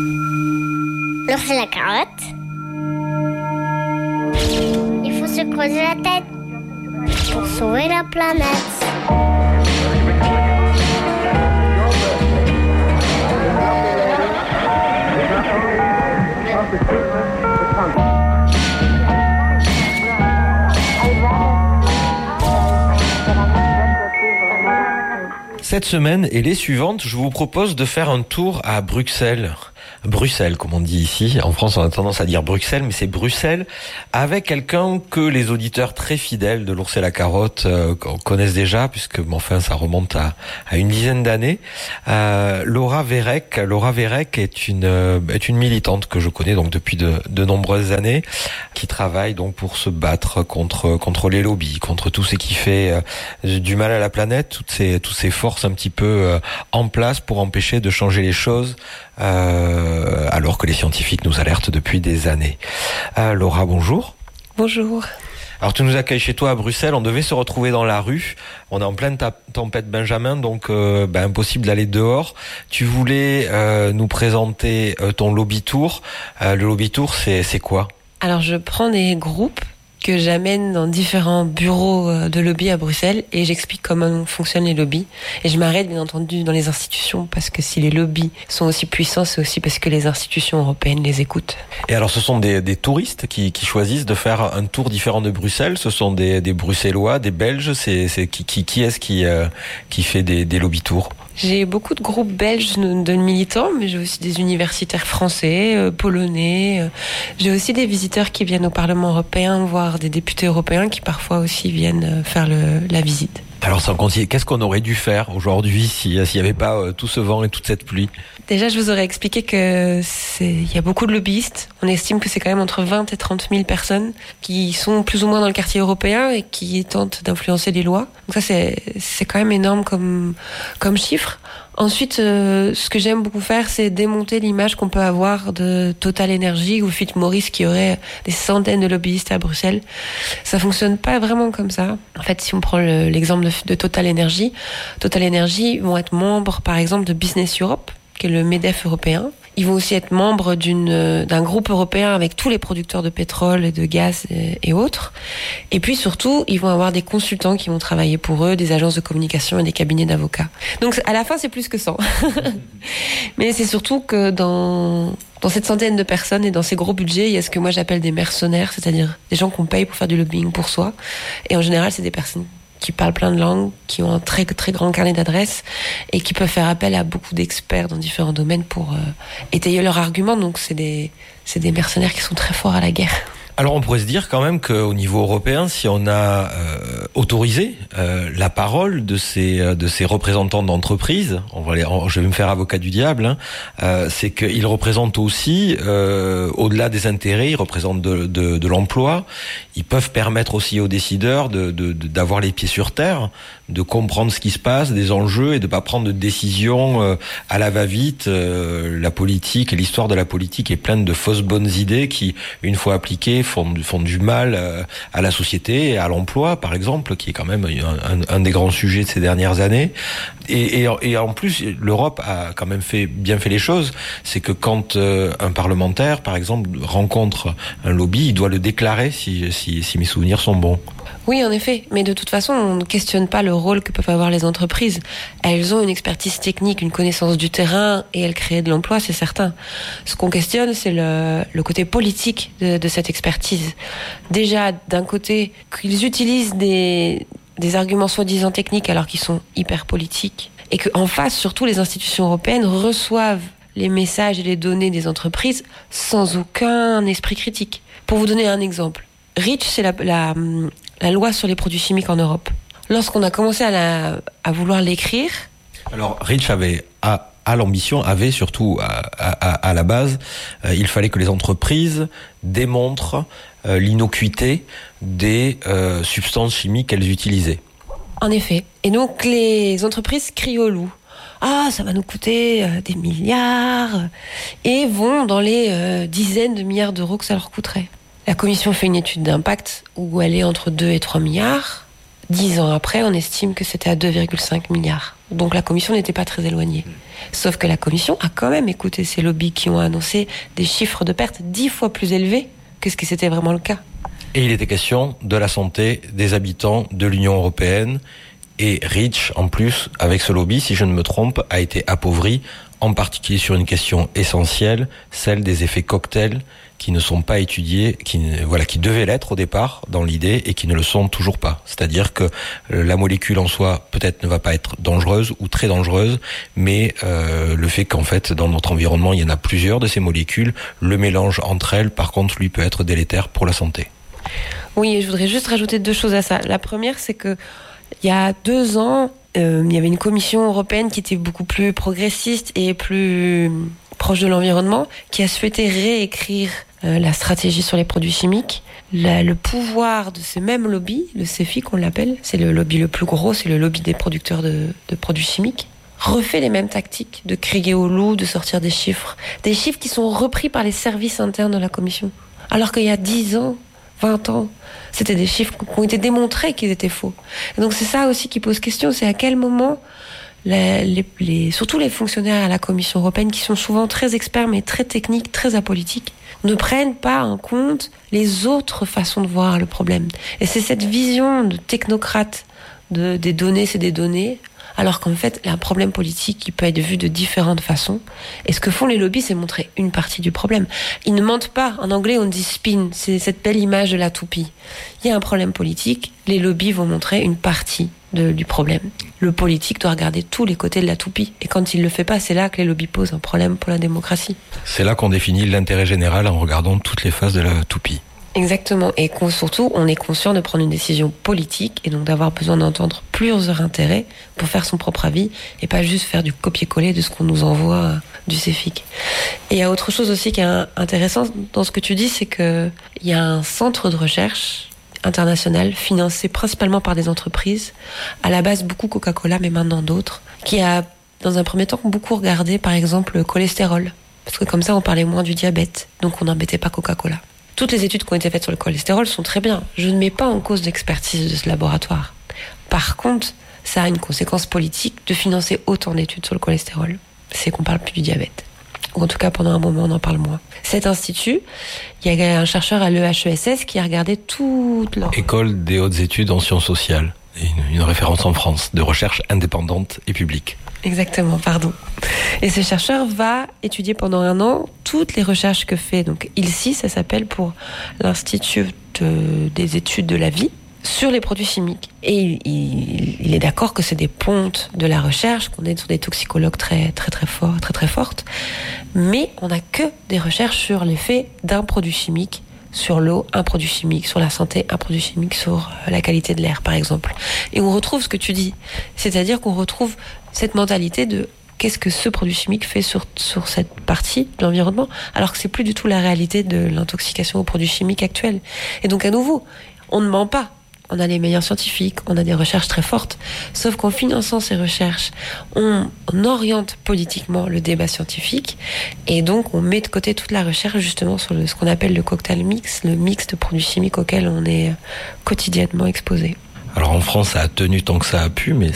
L'ours et la carotte. Il faut se creuser la tête pour sauver la planète. Cette semaine et les suivantes, je vous propose de faire un tour à Bruxelles. Bruxelles, comme on dit ici. En France, on a tendance à dire Bruxelles, mais c'est Bruxelles, avec quelqu'un que les auditeurs très fidèles de l'Ours et la Carotte connaissent déjà, puisque ça remonte à une dizaine d'années. Laura Verreck est une militante que je connais donc depuis de nombreuses années, qui travaille donc pour se battre contre les lobbies, contre tout ce qui fait du mal à la planète, toutes ces forces un petit peu en place pour empêcher de changer les choses. Alors que les scientifiques nous alertent depuis des années. Laura, bonjour. Bonjour. Alors tu nous accueilles chez toi à Bruxelles, on devait se retrouver dans la rue, on est en pleine tempête Benjamin, donc impossible d'aller dehors. Tu voulais nous présenter ton lobby tour. Le lobby tour, c'est quoi ? Alors je prends des groupes que j'amène dans différents bureaux de lobby à Bruxelles et j'explique comment fonctionnent les lobbies. Et je m'arrête bien entendu dans les institutions parce que si les lobbies sont aussi puissants, c'est aussi parce que les institutions européennes les écoutent. Et alors ce sont des touristes qui choisissent de faire un tour différent de Bruxelles. Ce sont des Bruxellois, des Belges. C'est qui est-ce qui fait des lobby tours ? J'ai beaucoup de groupes belges de militants, mais j'ai aussi des universitaires français, polonais. J'ai aussi des visiteurs qui viennent au Parlement européen, voire des députés européens qui parfois aussi viennent faire la visite. Alors sans compter, qu'est-ce qu'on aurait dû faire aujourd'hui s'il n'y avait pas tout ce vent et toute cette pluie ? Déjà, je vous aurais expliqué que il y a beaucoup de lobbyistes. On estime que c'est quand même entre 20 et 30 000 personnes qui sont plus ou moins dans le quartier européen et qui tentent d'influencer les lois. Donc ça, c'est quand même énorme comme chiffre. Ensuite, ce que j'aime beaucoup faire, c'est démonter l'image qu'on peut avoir de Total Energy ou Philip Morris qui aurait des centaines de lobbyistes à Bruxelles. Ça fonctionne pas vraiment comme ça. En fait, si on prend l'exemple de Total Energy vont être membres, par exemple, de Business Europe, qui est le MEDEF européen. Ils vont aussi être membres d'un groupe européen avec tous les producteurs de pétrole et de gaz et autres. Et puis surtout, ils vont avoir des consultants qui vont travailler pour eux, des agences de communication et des cabinets d'avocats. Donc à la fin, c'est plus que 100. Mais c'est surtout que dans cette centaine de personnes et dans ces gros budgets, il y a ce que moi j'appelle des mercenaires, c'est-à-dire des gens qu'on paye pour faire du lobbying pour soi. Et en général, c'est des personnes qui parlent plein de langues, qui ont un très, très grand carnet d'adresses et qui peuvent faire appel à beaucoup d'experts dans différents domaines pour étayer leurs arguments. Donc, c'est des mercenaires qui sont très forts à la guerre. Alors on pourrait se dire quand même qu'au niveau européen, si on a autorisé la parole de ces représentants d'entreprises, je vais me faire avocat du diable, c'est qu'ils représentent aussi, au-delà des intérêts, ils représentent de l'emploi. Ils peuvent permettre aussi aux décideurs d'avoir les pieds sur terre, de comprendre ce qui se passe, des enjeux et de pas prendre de décisions à la va-vite. La politique et l'histoire de la politique est pleine de fausses bonnes idées qui, une fois appliquées, font du mal à la société et à l'emploi, par exemple, qui est quand même un des grands sujets de ces dernières années. Et en plus, l'Europe a quand même bien fait les choses. C'est que quand un parlementaire, par exemple, rencontre un lobby, il doit le déclarer si mes souvenirs sont bons. Oui, en effet. Mais de toute façon, on ne questionne pas le rôle que peuvent avoir les entreprises. Elles ont une expertise technique, une connaissance du terrain et elles créent de l'emploi, c'est certain. Ce qu'on questionne, c'est le côté politique de cette expertise. Déjà, d'un côté, qu'ils utilisent des arguments soi-disant techniques alors qu'ils sont hyper politiques et qu'en face, surtout, les institutions européennes reçoivent les messages et les données des entreprises sans aucun esprit critique. Pour vous donner un exemple, REACH, c'est la loi sur les produits chimiques en Europe. Lorsqu'on a commencé à vouloir l'écrire... Alors, REACH avait surtout à la base, il fallait que les entreprises démontrent l'innocuité des substances chimiques qu'elles utilisaient. En effet. Et donc, les entreprises crient au loup. Ah, ça va nous coûter des milliards. Et vont dans les dizaines de milliards d'euros que ça leur coûterait. La Commission fait une étude d'impact où elle est entre 2 et 3 milliards. 10 ans après, on estime que c'était à 2,5 milliards. Donc la Commission n'était pas très éloignée. Sauf que la Commission a quand même écouté ces lobbies qui ont annoncé des chiffres de pertes 10 fois plus élevés que ce qui c'était vraiment le cas. Et il était question de la santé des habitants de l'Union européenne. Et Reach, en plus, avec ce lobby, si je ne me trompe, a été appauvri, en particulier sur une question essentielle, celle des effets cocktails qui ne sont pas étudiés, qui devaient l'être au départ dans l'idée et qui ne le sont toujours pas. C'est-à-dire que la molécule en soi peut-être ne va pas être dangereuse ou très dangereuse, mais le fait qu'en fait dans notre environnement il y en a plusieurs de ces molécules, le mélange entre elles par contre lui peut être délétère pour la santé. Oui, et je voudrais juste rajouter 2 choses à ça. La première, c'est que il y a 2 ans, il y avait une commission européenne qui était beaucoup plus progressiste et plus proche de l'environnement, qui a souhaité réécrire la stratégie sur les produits chimiques. Le pouvoir de ce même lobby, le CEFIC on l'appelle, c'est le lobby le plus gros, c'est le lobby des producteurs de produits chimiques, refait les mêmes tactiques, de crier au loup, de sortir des chiffres qui sont repris par les services internes de la commission. Alors qu'il y a 10 ans, 20 ans, c'était des chiffres qui ont été démontrés qu'ils étaient faux. Et donc c'est ça aussi qui pose question, c'est à quel moment surtout les fonctionnaires à la Commission européenne, qui sont souvent très experts mais très techniques, très apolitiques, ne prennent pas en compte les autres façons de voir le problème. Et c'est cette vision de technocrate des données, c'est des données, alors qu'en fait, il y a un problème politique qui peut être vu de différentes façons. Et ce que font les lobbies, c'est montrer une partie du problème. Ils ne mentent pas. En anglais, on dit spin. C'est cette belle image de la toupie. Il y a un problème politique. Les lobbies vont montrer une partie du problème. Le politique doit regarder tous les côtés de la toupie. Et quand il ne le fait pas, c'est là que les lobbies posent un problème pour la démocratie. C'est là qu'on définit l'intérêt général en regardant toutes les faces de la toupie. Exactement, et surtout on est conscient de prendre une décision politique et donc d'avoir besoin d'entendre plusieurs intérêts pour faire son propre avis et pas juste faire du copier-coller de ce qu'on nous envoie du CEFIC. Et il y a autre chose aussi qui est intéressant dans ce que tu dis, c'est que il y a un centre de recherche international financé principalement par des entreprises, à la base beaucoup Coca-Cola mais maintenant d'autres, qui a dans un premier temps beaucoup regardé par exemple le cholestérol, parce que comme ça on parlait moins du diabète, donc on n'embêtait pas Coca-Cola. Toutes les études qui ont été faites sur le cholestérol sont très bien. Je ne mets pas en cause l'expertise de ce laboratoire. Par contre, ça a une conséquence politique de financer autant d'études sur le cholestérol. C'est qu'on parle plus du diabète. Ou en tout cas, pendant un moment, on en parle moins. Cet institut, il y a un chercheur à l'EHESS qui a regardé toute leur... École des hautes études en sciences sociales. Une référence en France de recherche indépendante et publique. Exactement, pardon. Et ce chercheur va étudier pendant 1 an toutes les recherches que fait, donc ILSI, ça s'appelle, pour l'Institut des études de la vie, sur les produits chimiques. Et il est d'accord que c'est des pontes de la recherche, qu'on est sur des toxicologues très très très forts, très très fortes, mais on n'a que des recherches sur l'effet d'un produit chimique sur l'eau, un produit chimique, sur la santé, un produit chimique, sur la qualité de l'air, par exemple. Et on retrouve ce que tu dis. C'est-à-dire qu'on retrouve cette mentalité de qu'est-ce que ce produit chimique fait sur cette partie de l'environnement, alors que c'est plus du tout la réalité de l'intoxication aux produits chimiques actuels. Et donc, à nouveau, on ne ment pas. On a les meilleurs scientifiques, on a des recherches très fortes, sauf qu'en finançant ces recherches, on oriente politiquement le débat scientifique et donc on met de côté toute la recherche justement sur ce qu'on appelle le cocktail mix, le mix de produits chimiques auxquels on est quotidiennement exposé. Alors en France, ça a tenu tant que ça a pu, mais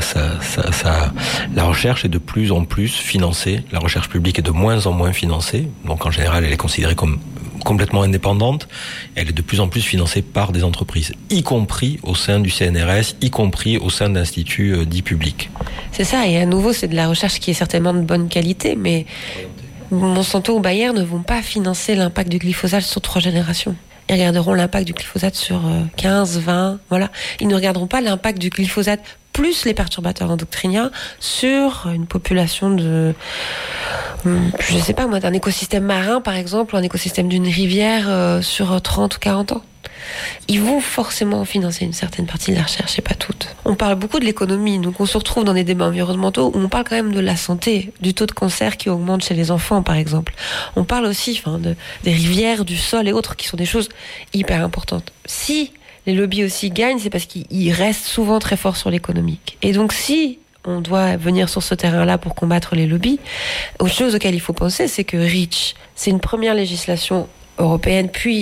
la recherche est de plus en plus financée. La recherche publique est de moins en moins financée. Donc en général, elle est considérée comme complètement indépendante. Elle est de plus en plus financée par des entreprises, y compris au sein du CNRS, y compris au sein d'instituts dits publics. C'est ça, et à nouveau, c'est de la recherche qui est certainement de bonne qualité, mais Monsanto ou Bayer ne vont pas financer l'impact du glyphosate sur 3 générations. Ils regarderont l'impact du glyphosate sur 15, 20, voilà. Ils ne regarderont pas l'impact du glyphosate plus les perturbateurs endocriniens sur une population de, je sais pas moi, d'un écosystème marin par exemple, ou un écosystème d'une rivière sur 30 ou 40 ans. Ils vont forcément financer une certaine partie de la recherche et pas toute. On parle beaucoup de l'économie, donc on se retrouve dans des débats environnementaux où on parle quand même de la santé, du taux de cancer qui augmente chez les enfants par exemple. On parle aussi des rivières, du sol et autres qui sont des choses hyper importantes. Si les lobbies aussi gagnent, c'est parce qu'ils restent souvent très forts sur l'économique. Et donc si on doit venir sur ce terrain-là pour combattre les lobbies, autre chose auquel il faut penser, c'est que REACH, c'est une première législation européenne, puis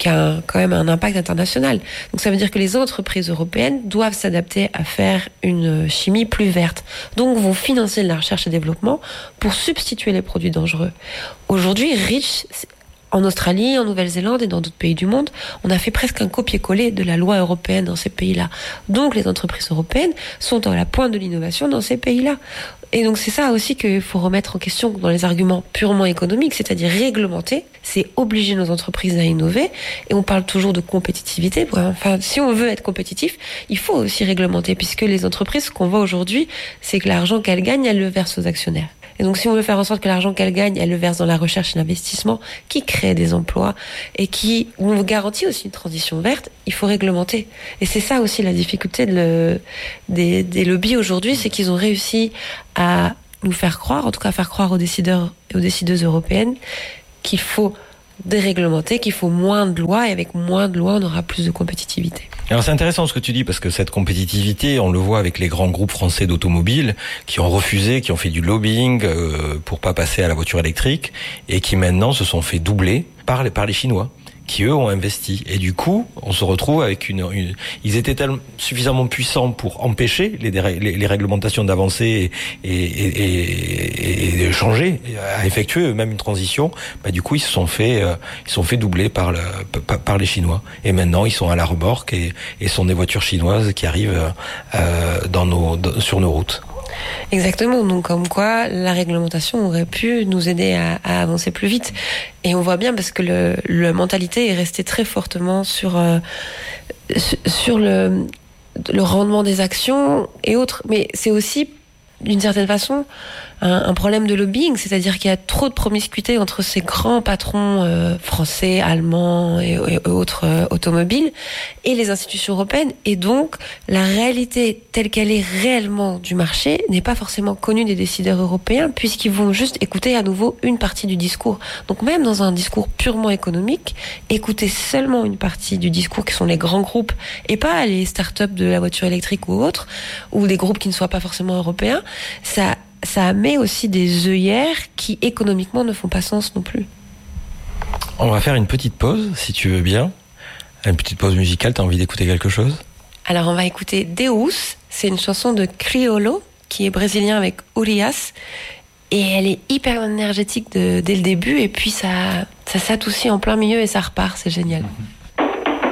quand même un impact international. Donc ça veut dire que les entreprises européennes doivent s'adapter à faire une chimie plus verte. Donc vont financer de la recherche et développement pour substituer les produits dangereux. Aujourd'hui, REACH, en Australie, en Nouvelle-Zélande et dans d'autres pays du monde, on a fait presque un copier-coller de la loi européenne dans ces pays-là. Donc les entreprises européennes sont à la pointe de l'innovation dans ces pays-là. Et donc c'est ça aussi qu'il faut remettre en question dans les arguments purement économiques, c'est-à-dire réglementer, c'est obliger nos entreprises à innover. Et on parle toujours de compétitivité. Enfin, si on veut être compétitif, il faut aussi réglementer, puisque les entreprises, ce qu'on voit aujourd'hui, c'est que l'argent qu'elles gagnent, elles le versent aux actionnaires. Et donc si on veut faire en sorte que l'argent qu'elles gagnent, elles le versent dans la recherche et l'investissement, qui crée des emplois et qui nous garantit aussi une transition verte, il faut réglementer. Et c'est ça aussi la difficulté des lobbies aujourd'hui, c'est qu'ils ont réussi à nous faire croire, en tout cas faire croire aux décideurs et aux décideuses européennes, qu'il faut déréglementer, qu'il faut moins de lois, et avec moins de lois, on aura plus de compétitivité. Alors c'est intéressant ce que tu dis, parce que cette compétitivité, on le voit avec les grands groupes français d'automobiles qui ont refusé, qui ont fait du lobbying pour pas passer à la voiture électrique, et qui maintenant se sont fait doubler par les Chinois, qui eux ont investi. Et du coup, on se retrouve avec ils étaient suffisamment puissants pour empêcher les réglementations d'avancer et de changer, à effectuer eux-mêmes une transition. Du coup, ils se sont fait doubler par les Chinois. Et maintenant, ils sont à la remorque et sont des voitures chinoises qui arrivent sur nos routes. Exactement, donc comme quoi la réglementation aurait pu nous aider à avancer plus vite. Et on voit bien parce que la mentalité est restée très fortement sur le rendement des actions et autres. Mais c'est aussi, d'une certaine façon, un problème de lobbying, c'est-à-dire qu'il y a trop de promiscuité entre ces grands patrons français, allemands et autres automobiles et les institutions européennes. Et donc, la réalité telle qu'elle est réellement du marché n'est pas forcément connue des décideurs européens, puisqu'ils vont juste écouter à nouveau une partie du discours. Donc même dans un discours purement économique, écouter seulement une partie du discours qui sont les grands groupes et pas les startups de la voiture électrique ou autres, ou des groupes qui ne soient pas forcément européens, ça met aussi des œillères qui économiquement ne font pas sens non plus. On va faire une petite pause, si tu veux bien. Une petite pause musicale, t'as envie d'écouter quelque chose ? Alors on va écouter Deus, c'est une chanson de Criolo, qui est brésilien avec Urias, et elle est hyper énergétique dès le début, et puis ça s'adoucit en plein milieu et ça repart, c'est génial.